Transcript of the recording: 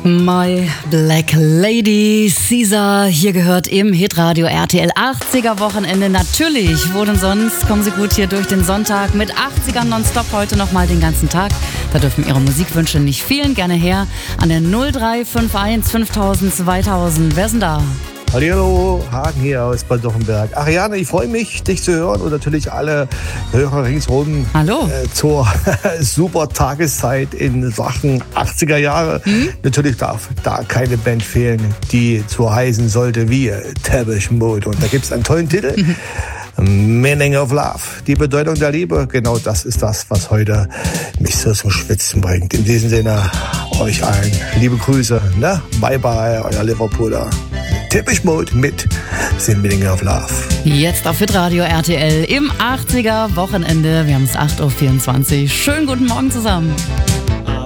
My Black Lady, Caesar, hier gehört im Hitradio RTL 80er Wochenende. Natürlich, wo denn sonst? Kommen Sie gut hier durch den Sonntag mit 80ern nonstop heute nochmal den ganzen Tag. Da dürfen Ihre Musikwünsche nicht fehlen. Gerne her an der 0351 5000 2000. Wer ist denn da? Hallo, Hagen hier aus Bad Dürrenberg. Ariane, ich freue mich, dich zu hören und natürlich alle Hörer ringsherum. Hallo. Zur super Tageszeit in Sachen 80er Jahre. Natürlich darf da keine Band fehlen, die so heißen sollte wie Depeche Mode. Und da gibt es einen tollen Titel. Meaning of Love, die Bedeutung der Liebe, genau das ist das, was heute mich so zum Schwitzen bringt. In diesem Sinne, euch allen liebe Grüße, ne? Bye bye, euer Liverpooler. Depeche Mode mit The Meaning of Love. Jetzt auf Hitradio RTL im 80er Wochenende. Wir haben es 8.24 Uhr. Schönen guten Morgen zusammen.